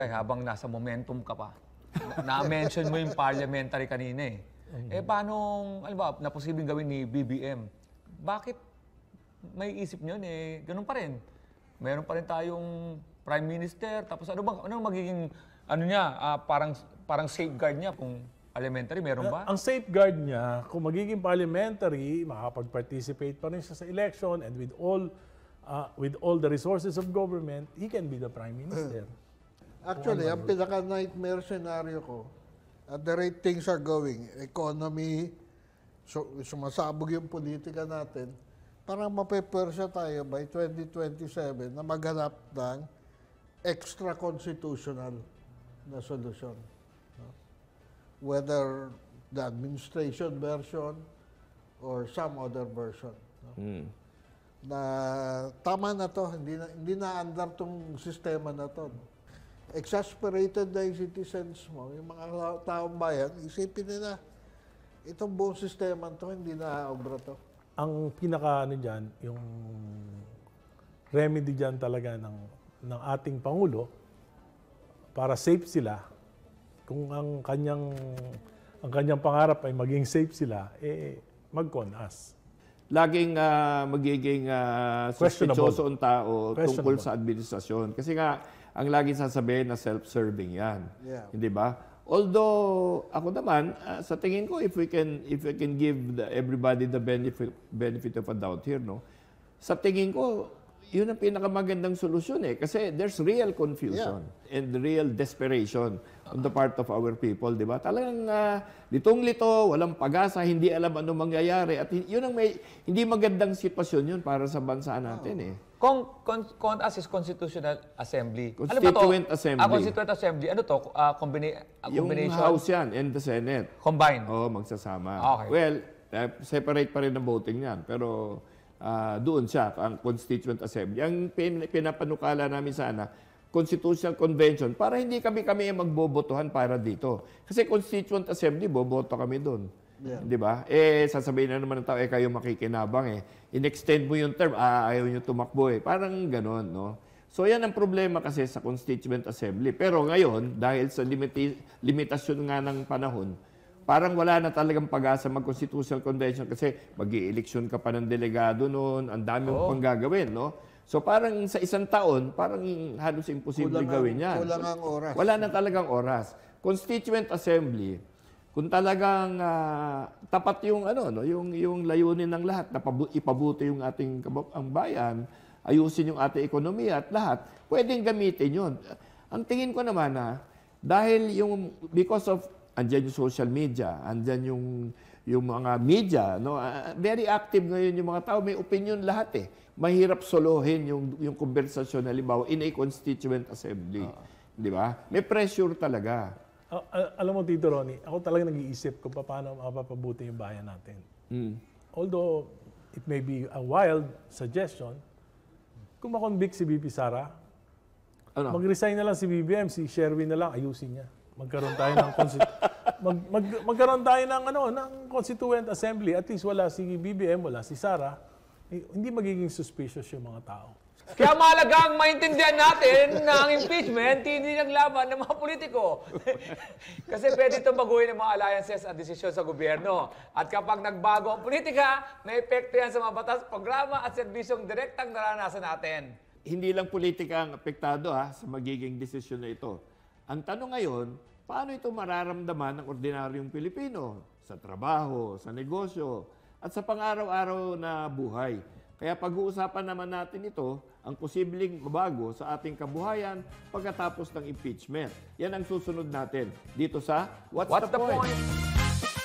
habang nasa momentum ka pa, na-mention mo yung parliamentary kanina eh. Paano, ano ba, na posibleng gawin ni BBM? Bakit may isip nyo ganun pa rin? Meron pa rin tayong Prime Minister, tapos ano magiging, parang safeguard niya kung parliamentary, meron ba? Ang safeguard niya, kung magiging parliamentary, makakapag-participate pa rin siya sa election and with all the resources of government, he can be the Prime Minister. Actually, ang pinaka-nightmare scenario ko, at the rate things are going, economy, sumasabog yung politika natin, parang mapepersa tayo by 2027 na maghanap ng extra-constitutional na solusyon. Whether the administration version or some other version. Na tama na to, hindi na andar tong sistema na to. Exasperated na yung citizens mo, yung mga taong bayan, isipin nila, itong buong sistema to, hindi na obra to. Ang dyan, yung remedy dyan talaga ng ating Pangulo para safe sila, kung ang kanyang pangarap ay maging safe sila, mag-con-us. Laging magiging suspityoso ang tao tungkol sa administrasyon. Kasi nga, ang laging sasabihin na self-serving yan. Yeah. Hindi ba? Although, ako naman, sa tingin ko, if we can give everybody the benefit of a doubt here, no? Sa tingin ko, yun ang pinakamagandang solusyon eh. Kasi there's real confusion and real desperation on the part of our people, di ba? Talagang litong-lito, walang pag-asa, hindi alam ano mangyayari. At yun ang hindi magandang sitwasyon yun para sa bansa natin eh. CONAS is Constitutional Assembly. Constituent Assembly. Constituent Assembly. Ano to? Yung Combination? House yan and the Senate. Combined? Oo, magsasama. Okay. Well, separate pa rin ang voting yan. Pero doon siya, ang Constituent Assembly. Ang pinapanukala namin sana, Constitutional Convention, para hindi kami magbobotohan para dito. Kasi Constituent Assembly, boboto kami doon. Yeah. Di ba? Sasabihin na naman ng tao, kayo makikinabang eh. In-extend mo yung term, ayaw nyo tumakbo eh. Parang ganon, no? So yan ang problema kasi sa Constituent Assembly. Pero ngayon, dahil sa limitasyon nga ng panahon, parang wala na talagang pag-asa mag-Constitutional Convention kasi mag-i-eleksyon ka pa ng delegado noon, ang dami mo pang gagawin, no? So parang sa isang taon, parang halos imposible gawin yan. Kulang ang oras. Wala na talagang oras. Constituent Assembly, kung talagang tapat yung yung layunin ng lahat na ipabuti yung ating ang bayan, ayusin yung ating ekonomiya at lahat, pwedeng gamitin yun. Ang tingin ko naman dahil because of andyan yung social media, andyan yung mga media, no? Very active ngayon yung mga tao, may opinion lahat eh. Mahirap solohin yung konversasyon halimbawa in a constituent assembly. Di ba? May pressure talaga. Alam mo, Tito Ronnie, ako talaga nag-iisip kung paano mapapabuti yung bayan natin. Although it may be a wild suggestion, kung makonvict si BP Sara, mag-resign na lang si BBM, si Sherwin na lang, ayusin niya. Magkaroon tayo ng magkaroon tayo ng Constituent Assembly. At least wala si BBM, wala si Sara. Hindi magiging suspicious yung mga tao. Kaya mahalagang maintindihan natin na ang impeachment hindi naglaban ng mga politiko. Kasi pwede itong baguhin ng mga alliances at desisyon sa gobyerno. At kapag nagbago ang politika, may epekto yan sa mga batas, programa at serbisyong direktang naranasan natin. Hindi lang politika ang apektado sa magiging desisyon na ito. Ang tanong ngayon, paano ito mararamdaman ng ordinaryong Pilipino sa trabaho, sa negosyo, at sa pang-araw-araw na buhay? Kaya pag-uusapan naman natin ito, ang posibleng mabago sa ating kabuhayan pagkatapos ng impeachment. Yan ang susunod natin dito sa What's the Point?